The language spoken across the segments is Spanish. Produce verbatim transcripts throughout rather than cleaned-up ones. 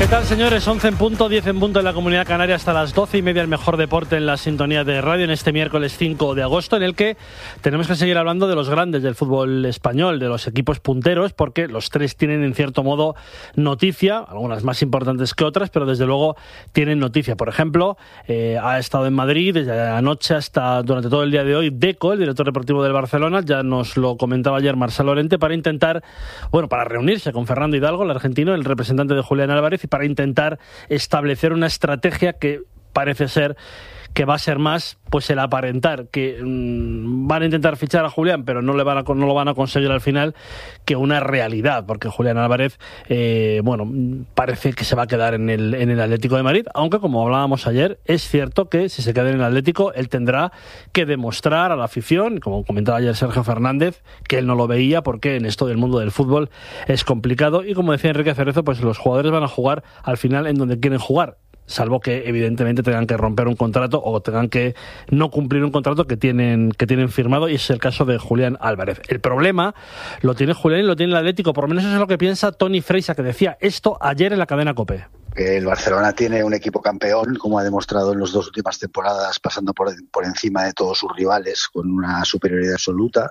¿Qué tal, señores? once en punto, diez en punto en la Comunidad Canaria, hasta las doce y media el mejor deporte en la sintonía de radio en este miércoles cinco de agosto, en el que tenemos que seguir hablando de los grandes del fútbol español, de los equipos punteros, porque los tres tienen en cierto modo noticia, algunas más importantes que otras, pero desde luego tienen noticia. Por ejemplo, eh, ha estado en Madrid desde anoche hasta durante todo el día de hoy Deco, el director deportivo del Barcelona, ya nos lo comentaba ayer Marcel Llorente, para intentar, bueno, para reunirse con Fernando Hidalgo, el argentino, el representante de Julián Álvarez, y para intentar establecer una estrategia que parece ser que va a ser más pues el aparentar que mmm, van a intentar fichar a Julián, pero no le van a, no lo van a conseguir al final, que una realidad, porque Julián Álvarez eh, bueno, parece que se va a quedar en el, en el Atlético de Madrid, aunque como hablábamos ayer, es cierto que si se queda en el Atlético, él tendrá que demostrar a la afición, como comentaba ayer Sergio Fernández, que él no lo veía, porque en esto del mundo del fútbol es complicado, y como decía Enrique Cerezo, pues los jugadores van a jugar al final en donde quieren jugar, salvo que evidentemente tengan que romper un contrato o tengan que no cumplir un contrato que tienen que tienen firmado, y es el caso de Julián Álvarez. El problema lo tiene Julián y lo tiene el Atlético, por lo menos eso es lo que piensa Toni Freisa, que decía esto ayer en la cadena COPE. Que el Barcelona tiene un equipo campeón, como ha demostrado en las dos últimas temporadas, pasando por, por encima de todos sus rivales con una superioridad absoluta,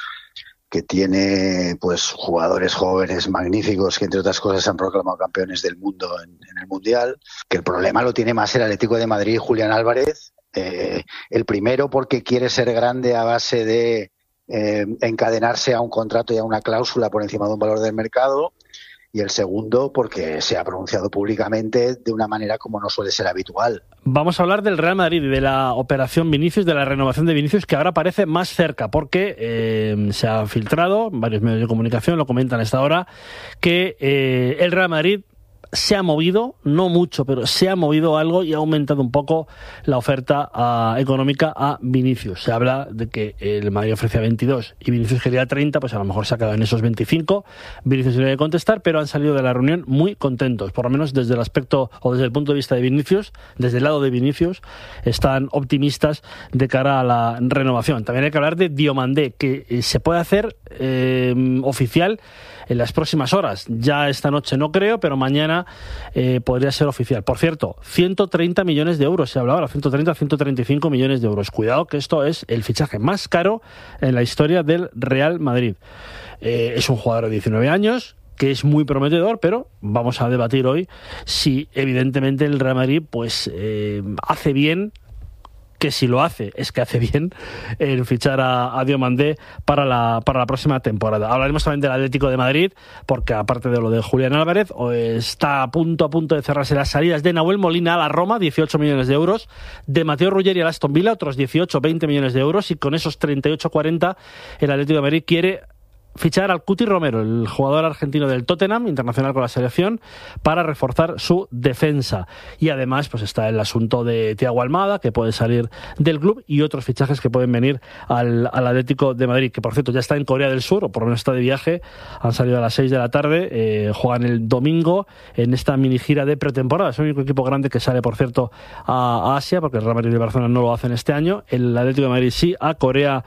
que tiene pues jugadores jóvenes magníficos que entre otras cosas se han proclamado campeones del mundo en, en el Mundial, que el problema lo tiene más el Atlético de Madrid y Julián Álvarez, eh, el primero porque quiere ser grande a base de eh, encadenarse a un contrato y a una cláusula por encima de un valor del mercado, y el segundo porque se ha pronunciado públicamente de una manera como no suele ser habitual. Vamos a hablar del Real Madrid y de la operación Vinicius, de la renovación de Vinicius, que ahora parece más cerca, porque eh, se ha filtrado, varios medios de comunicación lo comentan a esta hora, que eh, el Real Madrid se ha movido, no mucho, pero se ha movido algo y ha aumentado un poco la oferta a, económica a Vinicius. Se habla de que el Madrid ofrece veintidós y Vinicius quería treinta, pues a lo mejor se ha quedado en esos veinticinco. Vinicius no debe contestar, pero han salido de la reunión muy contentos, por lo menos desde el aspecto o desde el punto de vista de Vinicius, desde el lado de Vinicius, están optimistas de cara a la renovación. También hay que hablar de Diomandé, que eh, se puede hacer eh, oficial en las próximas horas. Ya esta noche no creo, pero mañana eh, podría ser oficial. Por cierto, ciento treinta millones de euros se habla ahora, ciento treinta a ciento treinta y cinco millones de euros. Cuidado que esto es el fichaje más caro en la historia del Real Madrid. Eh, es un jugador de diecinueve años, que es muy prometedor, pero vamos a debatir hoy si evidentemente el Real Madrid pues eh, hace bien, que si lo hace, es que hace bien en fichar a, a Diomandé para la, para la próxima temporada. Hablaremos también del Atlético de Madrid, porque aparte de lo de Julián Álvarez, está a punto a punto de cerrarse las salidas de Nahuel Molina a la Roma, dieciocho millones de euros, de Mateo Ruggeri al Aston Villa, otros dieciocho, veinte millones de euros, y con esos treinta y ocho, cuarenta el Atlético de Madrid quiere fichar al Cuti Romero, el jugador argentino del Tottenham, internacional con la selección, para reforzar su defensa. Y además pues está el asunto de Thiago Almada, que puede salir del club, y otros fichajes que pueden venir al, al Atlético de Madrid, que por cierto ya está en Corea del Sur, o por lo menos está de viaje. Han salido a las seis de la tarde, eh, juegan el domingo en esta mini gira de pretemporada. Es el único equipo grande que sale, por cierto, a, a Asia, porque el Real Madrid y el Barcelona no lo hacen este año. El Atlético de Madrid sí, a Corea